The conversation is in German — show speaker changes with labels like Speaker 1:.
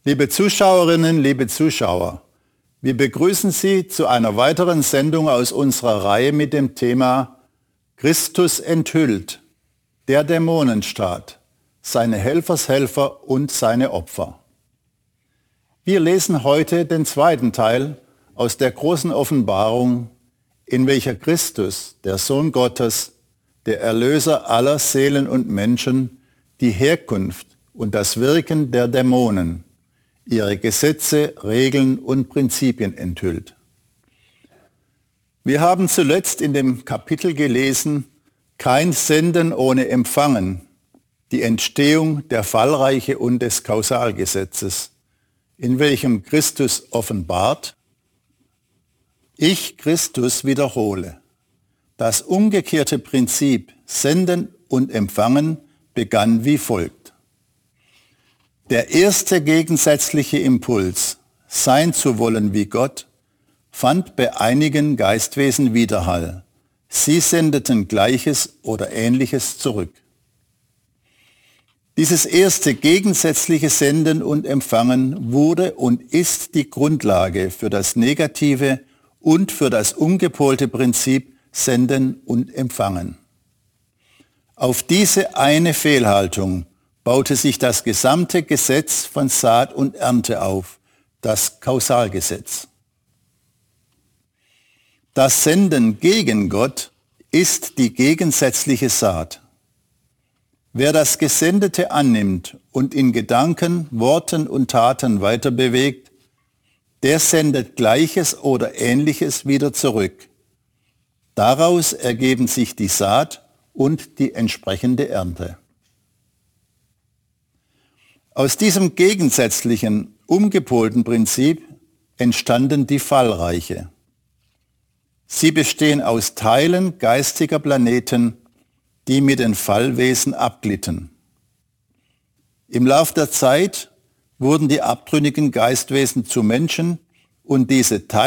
Speaker 1: Liebe Zuschauerinnen, liebe Zuschauer, wir begrüßen Sie zu einer weiteren Sendung aus unserer Reihe mit dem Thema Christus enthüllt, der Dämonenstaat, seine Helfershelfer und seine Opfer. Wir lesen heute den zweiten Teil aus der großen Offenbarung, in welcher Christus, der Sohn Gottes, der Erlöser aller Seelen und Menschen, die Herkunft und das Wirken der Dämonen, ihre Gesetze, Regeln und Prinzipien enthüllt. Wir haben zuletzt in dem Kapitel gelesen, kein Senden ohne Empfangen, die Entstehung der Fallreiche und des Kausalgesetzes, in welchem Christus offenbart: Ich, Christus, wiederhole. Das umgekehrte Prinzip Senden und Empfangen begann wie folgt. Der erste gegensätzliche Impuls, sein zu wollen wie Gott, fand bei einigen Geistwesen Widerhall. Sie sendeten Gleiches oder Ähnliches zurück. Dieses erste gegensätzliche Senden und Empfangen wurde und ist die Grundlage für das negative und für das umgepolte Prinzip Senden und Empfangen. Auf diese eine Fehlhaltung baute sich das gesamte Gesetz von Saat und Ernte auf, das Kausalgesetz. Das Senden gegen Gott ist die gegensätzliche Saat. Wer das Gesendete annimmt und in Gedanken, Worten und Taten weiter bewegt, der sendet Gleiches oder Ähnliches wieder zurück. Daraus ergeben sich die Saat und die entsprechende Ernte. Aus diesem gegensätzlichen, umgepolten Prinzip entstanden die Fallreiche. Sie bestehen aus Teilen geistiger Planeten, die mit den Fallwesen abglitten. Im Lauf der Zeit wurden die abtrünnigen Geistwesen zu Menschen und diese